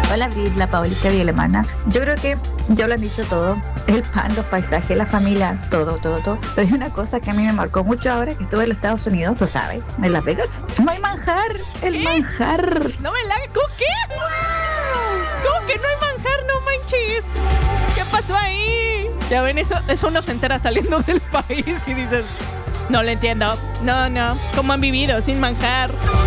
Hola, la Paulita Alemana. Yo creo que ya lo han dicho todo. El pan, los paisajes, la familia, todo. Pero hay una cosa que a mí me marcó mucho ahora que estuve en los Estados Unidos, tú sabes, en Las Vegas. No hay manjar, el manjar. No me la... ¿Cómo qué? ¿Cómo que no hay manjar? No manches. ¿Qué pasó ahí? Ya ven, eso uno se entera saliendo del país y dices, no lo entiendo. No, ¿cómo han vivido sin manjar?